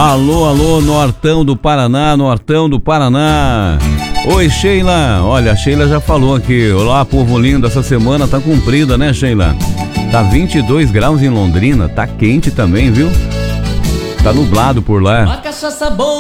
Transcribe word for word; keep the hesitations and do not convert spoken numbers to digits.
Alô, alô, Nortão do Paraná, Nortão do Paraná. Oi, Sheila. Olha, a Sheila já falou aqui. Olá, povo lindo. Essa semana tá comprida, né, Sheila? Tá vinte e dois graus em Londrina. Tá quente também, viu? Tá nublado por lá. Uma cachaça boa.